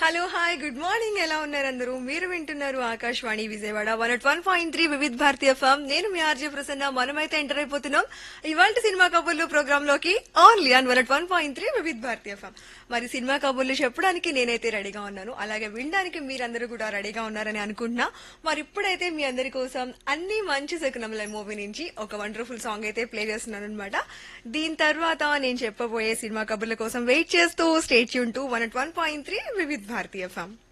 hello hi good morning ఎలా ఉన్నారు అందరూ మీరు వింటున్నారు ఆకాశవాణి విజయవాడ 101.3 వివిధ్ భారతీయ ఎఫ్ఎం నేను మీ ఆర్జే ప్రసన్న మనమైతే ఎంటర్ అయిపోతున్నాం ఇవాళ సినిమా కబుర్లు ప్రోగ్రామ్ లోకి only on 101.3 Vividh Bharatiya FM మరి సినిమా కబుర్లు చెప్పడానికి నేనైతే రెడీగా ఉన్నాను అలాగే వినడానికి మీరందరూ కూడా రెడీగా ఉన్నారని అనుకుంటున్నా మరి ఇప్పుడైతే మీ అందరి కోసం అన్ని మంచి శకునముల మూవీ నుంచి ఒక వండర్ఫుల్ సాంగ్ అయితే ప్లే చేస్తున్నాను అనమాట దీని తర్వాత నేను చెప్పబోయే సినిమా కబుర్ల కోసం వెయిట్ చేస్తూ stay tune to 101.3 Vividh Bharatiya FM